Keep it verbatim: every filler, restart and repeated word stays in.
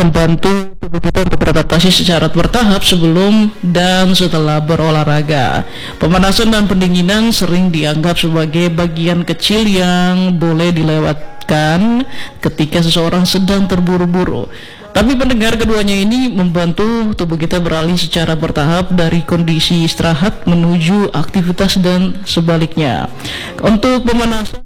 membantu tubuh kita untuk beradaptasi secara bertahap sebelum dan setelah berolahraga. Pemanasan dan pendinginan sering dianggap sebagai bagian kecil yang boleh dilewatkan ketika seseorang sedang terburu-buru. Tapi pendengar, keduanya ini membantu tubuh kita beralih secara bertahap dari kondisi istirahat menuju aktivitas dan sebaliknya. Untuk pemanasan